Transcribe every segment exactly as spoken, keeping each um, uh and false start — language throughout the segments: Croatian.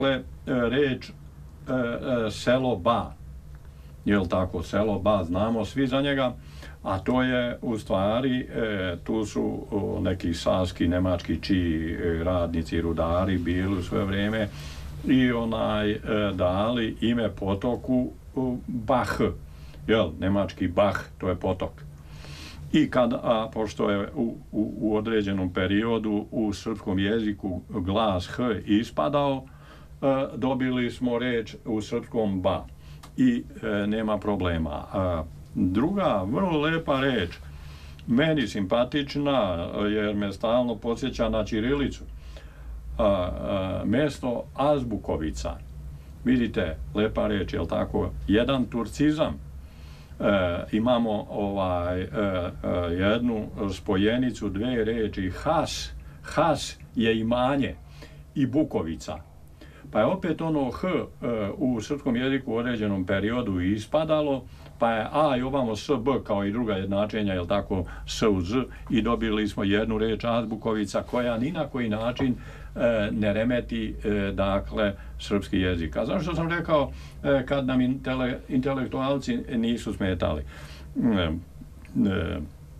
reč e, e, selo Ba. Jel tako, selo Ba, znamo svi za njega, a to je u stvari, e, tu su o, neki saski, nemački čiji e, radnici, rudari bili u svoje vrijeme i onaj e, dali ime potoku o, Bach, jel, nemački Bach, to je potok. I kad, a pošto je u, u, u određenom periodu u srpskom jeziku glas H ispadao, e, dobili smo reč u srpskom Ba i e, nema problema. A druga, vrlo lepa reč, meni simpatična, jer me stalno podsjeća na ćirilicu, a, a, mesto Azbukovica. Vidite, lepa reč, jel tako? Jedan turcizam. E, imamo ovaj, e, e, jednu spojenicu, dve reči, has, has je imanje i Bukovica. Pa je opet ono H e, u srpskom jeziku u određenom periodu ispadalo, pa je A i ovamo S, B kao i druga jednačenja, jel tako, S u Z, i dobili smo jednu reč Azbukovica koja ni na koji način e, ne remeti, e, dakle, srpski jezik. A zašto sam rekao e, kad nam intele, intelektualci nisu smetali? E, e,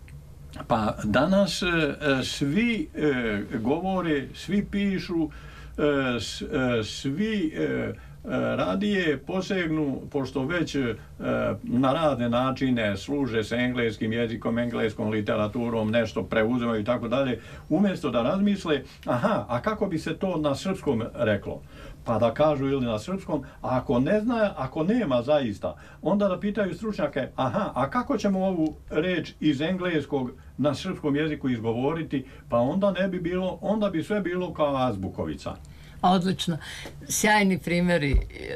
pa danas e, svi e, govore, svi pišu, e, s, e, svi e, radije posegnu, pošto već e, na razne načine služe se engleskim jezikom, engleskom literaturom, nešto preuzimaju i tako dalje, umjesto da razmisle, aha, a kako bi se to na srpskom reklo? Pa da kažu ili na srpskom, a ako ne zna, ako nema zaista, onda da pitaju stručnjake, aha, a kako ćemo ovu reč iz engleskog na srpskom jeziku izgovoriti, pa onda ne bi bilo, onda bi sve bilo kao Azbukovica. Odlično. Sjajni primjeri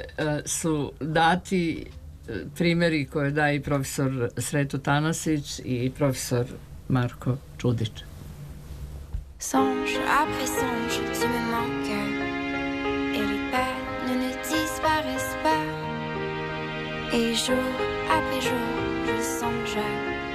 su dati, primjeri koje daje i profesor Sreto Tanasić i profesor Marko Čudić. Songe après songe, tu me manques et les peines ne disparaissent pas. Et jour après jour, je songe